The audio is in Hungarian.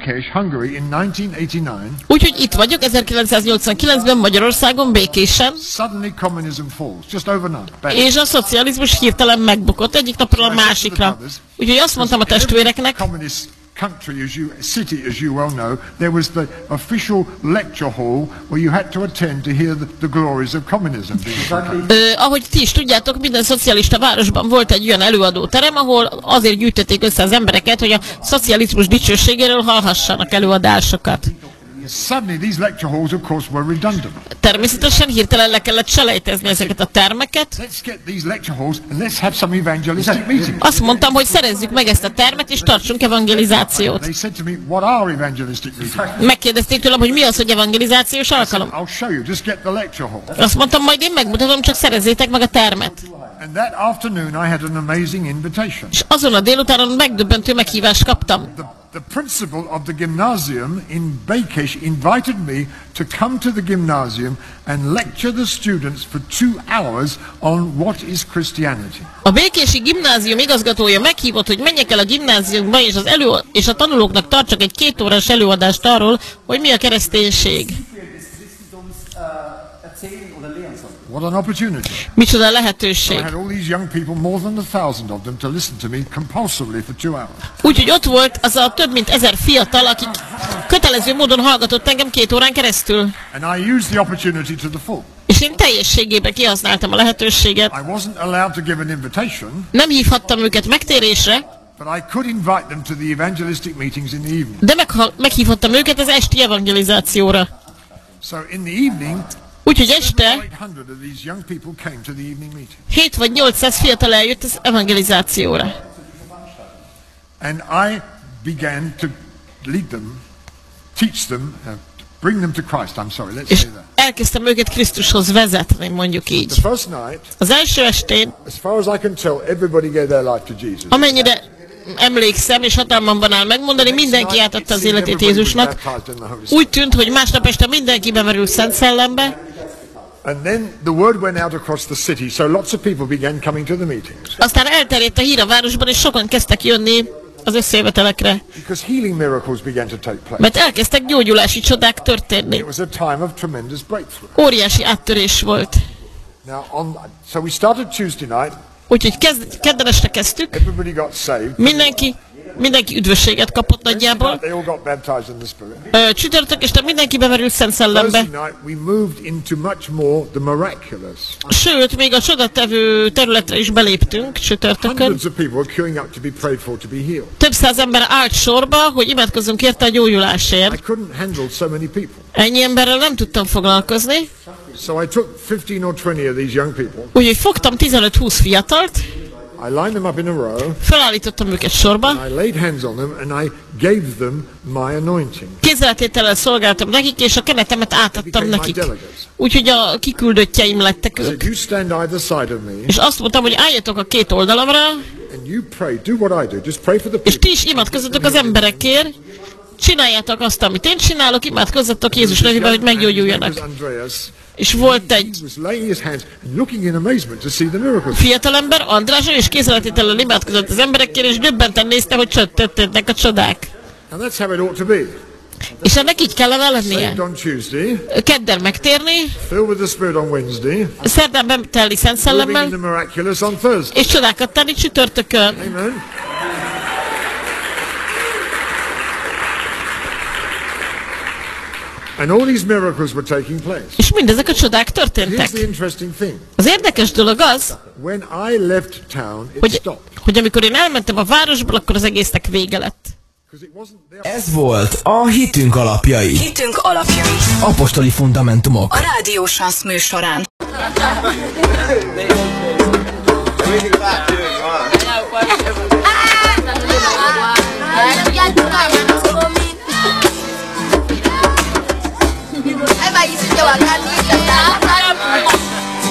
Békés, Hungary in 1989. Úgyhogy itt vagyok 1989-ben Magyarországon, Békésen, Suddenly communism falls, just overnight. Bang. és a szocializmus hirtelen megbukott egyik napról a másikra. Úgyhogy azt mondtam a testvéreknek, Communist country, city, as you well know, there was the official lecture hall where you had to attend to hear the glories of communism. ahogy ti is tudjátok, minden szocialista városban volt egy olyan előadóterem, ahol azért gyűjtötték össze az embereket, hogy a szocializmus dicsőségéről hallhassanak előadásokat. Suddenly these lecture halls, of course, were redundant. Természetesen hirtelen le kellett selejtezni ezeket a termeket. Let's get these lecture halls and let's have some evangelistic meetings. Azt mondtam, hogy szerezzük meg ezt a termet, és tartsunk evangelizációt. They said to me, what are evangelistic meetings? Megkérdezték tőlem, hogy mi az, hogy evangelizációs alkalom. I'll show you, just get the lecture hall. Azt mondtam, majd én megmutatom, csak szerezzétek meg a termet. And that afternoon I had an amazing invitation. És azon a délutánon megdöbbentő meghívást kaptam. The principal of the gymnasium in Békés invited me to come to the gymnasium and lecture the students for 2 hours on what is Christianity. A békési gimnázium igazgatója meghívott, hogy menjek el a gimnáziumba, és a tanulóknak tartsak egy 2 órás előadást arról, hogy mi a kereszténység. What an opportunity. Micsoda lehetőség. I had all these young people, more than 1,000 of them, to listen to me compulsively for 2 hours. Úgyhogy ott volt az a több mint 1000 fiatal, akik kötelező módon hallgatott engem 2 órán keresztül. And I used the opportunity to the full. És én teljességében kihasználtam a lehetőséget. I wasn't allowed to give an invitation, Nem hívhattam őket megtérésre, but I could invite them to the evangelistic meetings in the evening. de meghívhattam őket az esti evangelizációra. So in the evening, Úgyhogy este 800 of these young people came to the evening meeting. 7 vagy 800 fiatal eljött az evangelizációra. And I began to lead them, teach them, bring them to Christ. I'm sorry, let's És say that. elkezdtem őket Krisztushoz vezetni, mondjuk így. The first night, Az első estén, as far as I can tell, everybody gave their life to Jesus. amennyire emlékszem, és hatalmamban áll megmondani, mindenki átadta az életét Jézusnak. Úgy tűnt, hogy másnap este mindenki bemerült Szent Szellembe, And then the word went out across the city, so lots of people began coming to the meetings. aztán elterjedt a hír a városban, és sokan kezdtek jönni az összejövetelekre, Because healing miracles began to take place. mert elkezdtek gyógyulási csodák történni. It was a time of tremendous breakthrough. Óriási áttörés volt. Now, so we started Tuesday night. Úgyhogy kedden este kezdtük, Everybody got saved. mindenki üdvösséget kapott nagyjából. They all got baptized in the Spirit. Csütörtök este mindenki bemerült Szent Szellembe. Thursday night we moved into much more the miraculous. Sőt, még a csodatevő területre is beléptünk csütörtökön. Hundreds of people were queuing up to be prayed for to be healed. Több száz ember állt sorba, hogy imádkozzunk érte a I gyógyulásért. couldn't handle so many people. Ennyi emberrel nem tudtam foglalkozni, So I took 15 or 20 of these young people. úgyhogy fogtam 15-20 fiatalt, I lined them up in a row. felállítottam őket sorba, I laid hands on them and I gave them my anointing. kézzeltétellel szolgáltam nekik, és a kenetemet átadtam nekik. Úgyhogy a kiküldöttjeim lettek I said, ők. you stand either side of me És azt mondtam, hogy álljatok a két oldalamra, and you pray. Do what I do. Just pray for the és people. ti is imádkozzatok az emberekért, csináljátok azt, amit én csinálok, imádkozzatok Jézus nevében, hogy meggyógyuljanak. És volt egy He was laying his hands and looking in amazement to see the miracles. fiatalember, András, és kézzeltétellel imádkozott az emberekért, és döbbenten nézte, hogy történtek a csodák. And that's how it ought to be. És ennek így kellene lennie. Saved on Tuesday, Kedden megtérni, filled with the Spirit on Wednesday, szerdán betelni Szent moving in Szellemmel, the miraculous on Thursday. és csodákat tenni csütörtökön. Amen. And all these miracles were taking place. És mindezek a csodák Here's történtek. the interesting thing. Az érdekes dolog az, When I left town, it stopped. hogy amikor én elmentem a városból, akkor az egésznek vége lett. Because it wasn't there. Ez volt a Hitünk alapjai. Hitünk alapjai. Apostoli fundamentumok. A Rádió Sansz műsorán.